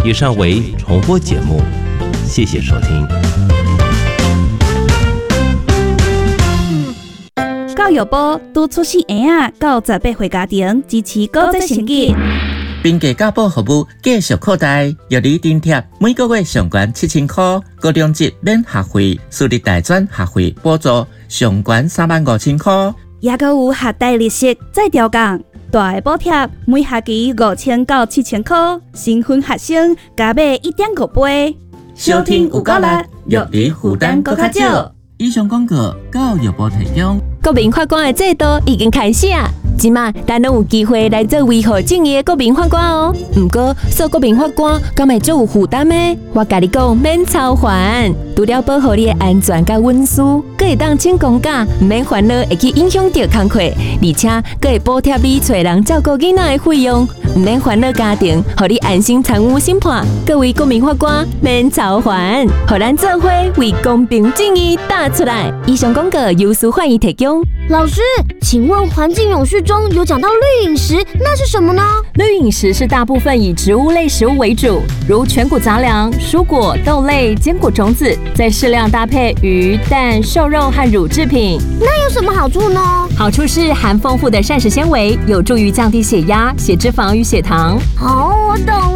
以上为重播节目，谢谢收听。 教育部督促细婴仔到18岁家庭支持高职成绩， 并给教保服务继续扩大，由你津贴每个月上悬7000块，高中级免学费，私立大专学费补助上悬35000块， 也还有学贷利息再调降，大的补贴每学期5000到7000块，新婚学生加买1.5倍。 收听有够力，育儿负担更较少。以上广告教育部提供。 国民法官的制度已经开始啊！即马咱拢有机会来做维护正义的国民法官哦。不过，做国民法官敢会做有负担呢？我甲你讲，免操烦，除了保护你的安全甲隐私，佫会当请公假，唔免烦恼会去影响到工课，而且佫会补贴你找人照顾囡仔的费用，唔免烦恼家庭，互你安心参与审判。各位国民法官，免操烦，互咱做伙为公平正义打出来。以上广告由司法院提供。 老师，请问环境永续中有讲到绿饮食，那是什么呢？ 绿饮食是大部分以植物类食物为主，如全谷杂粮、蔬果、豆类、坚果种子，再适量搭配鱼、蛋、瘦肉和乳制品。 那有什么好处呢？ 好处是含丰富的膳食纤维，有助于降低血压、血脂肪与血糖。 哦，我懂了。